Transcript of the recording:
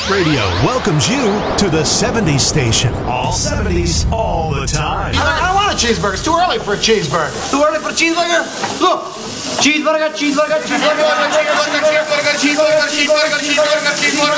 Radio welcomes you to the 70s station. All 70s, all the time. I don't want a cheeseburger. It's too early for a cheeseburger. Too early for a cheeseburger? Look. Cheeseburger, cheeseburger, cheeseburger, cheeseburger, cheeseburger, cheeseburger, cheeseburger, cheeseburger, cheeseburger, cheeseburger.